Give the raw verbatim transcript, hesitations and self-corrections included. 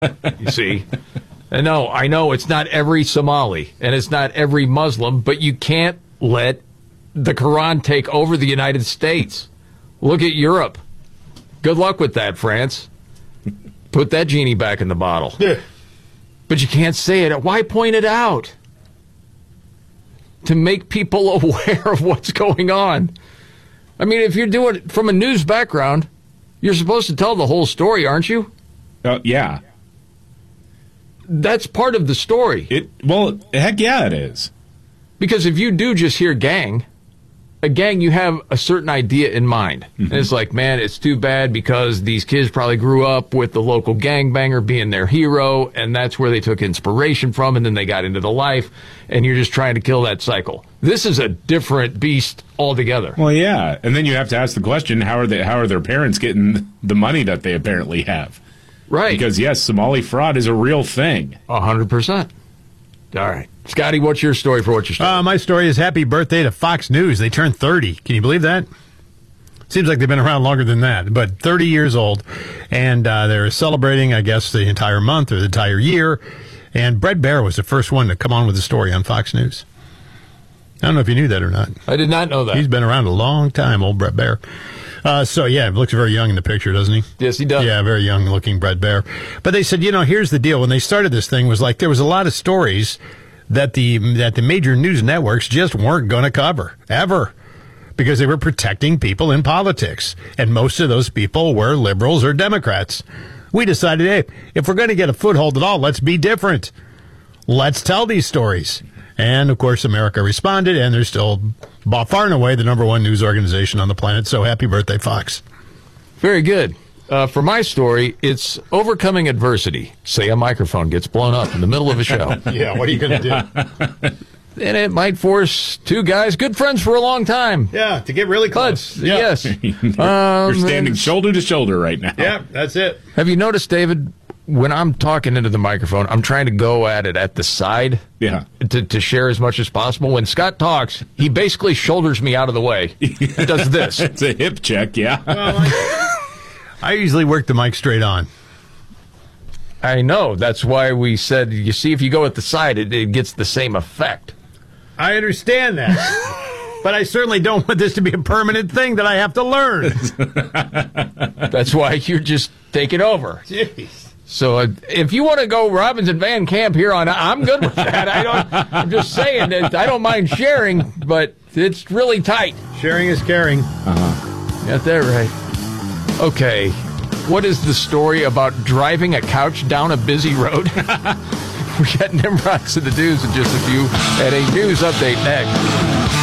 You see? And no, I know it's not every Somali and it's not every Muslim, but you can't let the Quran take over the United States. Look at Europe. Good luck with that, France. Put that genie back in the bottle. Yeah. But you can't say it. Why point it out? To make people aware of what's going on. I mean, if you're doing it from a news background, you're supposed to tell the whole story, aren't you? Uh, yeah. That's part of the story. It well, heck yeah, it is. Because if you do just hear gang, a gang, you have a certain idea in mind. Mm-hmm. And it's like, man, it's too bad because these kids probably grew up with the local gangbanger being their hero, and that's where they took inspiration from, and then they got into the life, and you're just trying to kill that cycle. This is a different beast altogether. Well, yeah, and then you have to ask the question, how are they, how are their parents getting the money that they apparently have? Right. Because, yes, Somali fraud is a real thing. A hundred percent. All right. Scotty, what's your story for what's your story? Uh, my story is happy birthday to Fox News. They turned thirty. Can you believe that? Seems like they've been around longer than that, but thirty years old. And uh, they're celebrating, I guess, the entire month or the entire year. And Brett Baer was the first one to come on with the story on Fox News. I don't know if you knew that or not. I did not know that. He's been around a long time, old Brett Baer. Uh, so, yeah, he looks very young in the picture, doesn't he? Yes, he does. Yeah, very young-looking Brett Baer. But they said, you know, here's the deal. When they started this thing, was like there was a lot of stories that the that the major news networks just weren't going to cover, ever, because they were protecting people in politics. And most of those people were liberals or Democrats. We decided, hey, if we're going to get a foothold at all, let's be different. Let's tell these stories. And, of course, America responded, and they're still by far and away the number one news organization on the planet. So happy birthday, Fox. Very good. Uh, for my story, it's overcoming adversity. Say a microphone gets blown up in the middle of a show. Yeah, what are you going to do? And it might force two guys, good friends for a long time. Yeah, to get really close. But, yeah. yes. you're, um, you're standing shoulder to shoulder right now. Yeah, that's it. Have you noticed, David, when I'm talking into the microphone, I'm trying to go at it at the side Yeah. to, to share as much as possible. When Scott talks, he basically shoulders me out of the way. He does this. It's a hip check, yeah. Well, I, I usually work the mic straight on. I know. That's why we said, you see, if you go at the side, it, it gets the same effect. I understand that. But I certainly don't want this to be a permanent thing that I have to learn. That's why you just take it over. Jeez. So uh, if you want to go Robbins and Van Camp here on, I'm good with that. I don't. I'm just saying that I don't mind sharing, but it's really tight. Sharing is caring. Uh-huh. Got that right. Okay, what is the story about driving a couch down a busy road? We got Nimrods and the News in just a few, and a news update next.